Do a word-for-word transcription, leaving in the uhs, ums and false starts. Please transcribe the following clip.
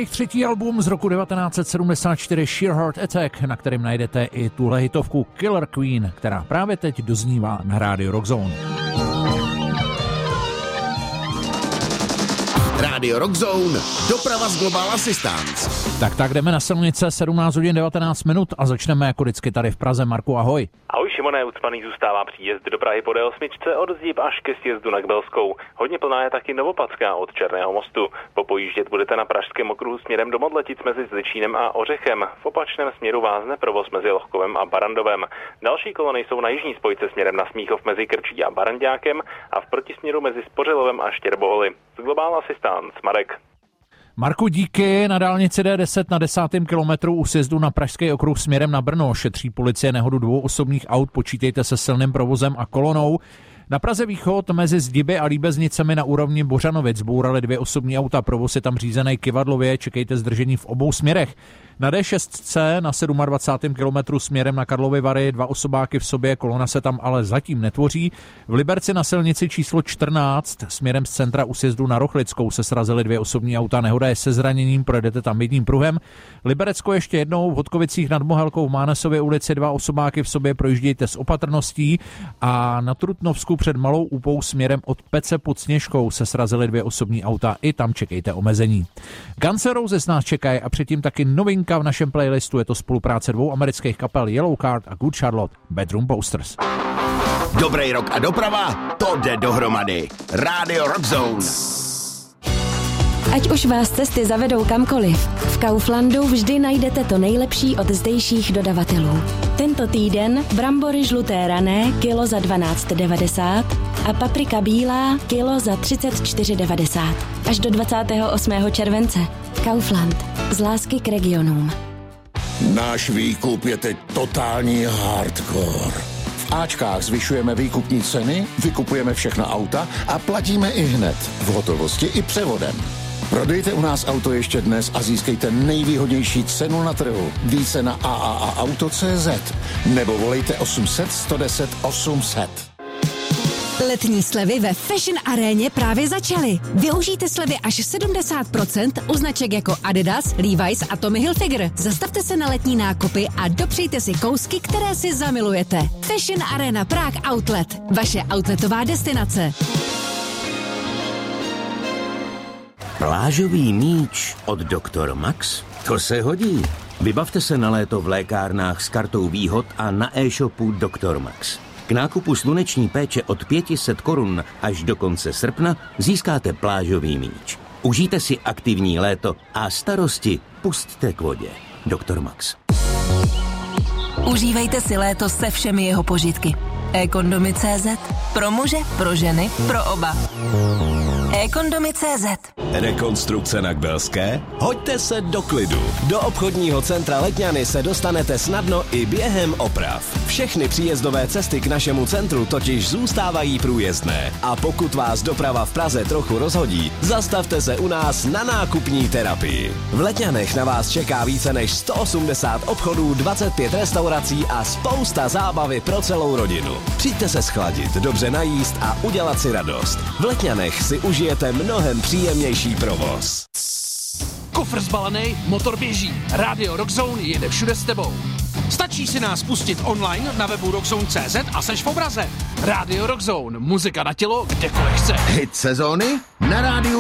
jejich třetí album z roku devatenáct set sedmdesát čtyři Sheer Heart Attack, na kterém najdete i tuhle hitovku Killer Queen, která právě teď doznívá na rádiu Rockzone. Rádio Rockzone, doprava z Global Assistance. Tak tak jdeme na silnice, sedmnáct hodin devatenáct minut a začneme jako vždycky tady v Praze. Marku, ahoj. Ahoj Šimone, ucpaný zůstává příjezd do Prahy po D osm od Zdíp až ke sjezdu na Kbelskou. Hodně plná je taky Novopadská od Černého mostu. Popojíždět budete na pražském okruhu směrem do Modletic mezi Zličínem a Ořechem. V opačném směru vázne provoz mezi Lohkovem a Barandovem. Další kolony jsou na jižní spojce směrem na Smíchov mezi Krčí a Baranďákem a v protisměru mezi Spořilovem a Štěrboholy. Z Global Assistance, Marek. Marku, díky. Na dálnici D deset na desátém kilometru u sjezdu na pražský okruh směrem na Brno šetří policie nehodu dvou osobních aut, počítejte se silným provozem a kolonou. Na Praze východ mezi Zdiby a Líbeznicemi na úrovni Bořanovic bouraly dvě osobní auta, provoz je tam řízený kyvadlově, čekejte zdržení v obou směrech. Na D šest na dvacátém sedmém kilometru směrem na Karlovy Vary dva osobáky v sobě, kolona se tam ale zatím netvoří. V Liberci na silnici číslo čtrnáct směrem z centra u sjezdu na Rochlickou se srazily dvě osobní auta, nehoda je se zraněním, projedete tam jedním pruhem. Liberecko ještě jednou, v Hodkovicích nad Mohelkou v Mánesově ulici dva osobáky v sobě, projíždějte s opatrností a na Trutnovsku před Malou Úpou směrem od Pece pod Sněžkou se srazily dvě osobní auta, i tam čekejte omezení. Guns N' Roses nás čekají a předtím taky novinka v našem playlistu, je to spolupráce dvou amerických kapel Yellow Card a Good Charlotte, Bedroom Posters. Dobrý rok a doprava, to jde dohromady. Rádio Rockzone. Ať už vás cesty zavedou kamkoliv, v Kauflandu vždy najdete to nejlepší od zdejších dodavatelů. Tento týden brambory žluté rané kilo za dvanáct devadesát a paprika bílá kilo za třicet čtyři devadesát. Až do dvacátého osmého července. Kaufland. Z lásky k regionům. Náš výkup je teď totální hardcore. V Ačkách zvyšujeme výkupní ceny, vykupujeme všechna auta a platíme i hned. V hotovosti i převodem. Prodejte u nás auto ještě dnes a získejte nejvýhodnější cenu na trhu. Více na a a a auto tečka cé zet nebo volejte osm set sto deset osm set. Letní slevy ve Fashion Aréně právě začaly. Využijte slevy až sedmdesát procent u značek jako Adidas, Levi's a Tommy Hilfiger. Zastavte se na letní nákupy a dopřejte si kousky, které si zamilujete. Fashion Arena Prague Outlet. Vaše outletová destinace. Plážový míč od doktor Max? To se hodí. Vybavte se na léto v lékárnách s kartou výhod a na e-shopu doktor Max. K nákupu sluneční péče od pět set korun až do konce srpna získáte plážový míč. Užijte si aktivní léto a starosti pusťte k vodě. doktor Max. Užívejte si léto se všemi jeho požitky. e-kondomy tečka cé zet. Pro muže, pro ženy, pro oba. e-kondomy tečka cé zet. Rekonstrukce na Kbelské? Hoďte se do klidu. Do obchodního centra Letňany se dostanete snadno i během oprav. Všechny příjezdové cesty k našemu centru totiž zůstávají průjezdné. A pokud vás doprava v Praze trochu rozhodí, zastavte se u nás na nákupní terapii. V Letňanech na vás čeká více než sto osmdesát obchodů, dvacet pět restaurací a spousta zábavy pro celou rodinu. Přijďte se schladit, dobře najíst a udělat si radost. V Letňanech si užijete mnohem příjemnější provoz. Kufr zbalený, motor běží. Rádio Rockzone jede všude s tebou. Stačí si nás pustit online na webu rockzone tečka cé zet a seš v obraze. Rádio Rockzone, muzika na tělo, kdekoliv chce. Hit sezóny na rádiu